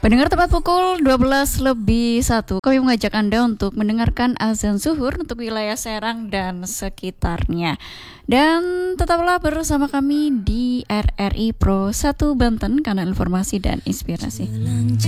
Pendengar, tepat pukul 12:01, kami mengajak Anda untuk mendengarkan azan zuhur untuk wilayah Serang dan sekitarnya. Dan tetaplah bersama kami di RRI Pro 1 Banten, kanal informasi dan inspirasi.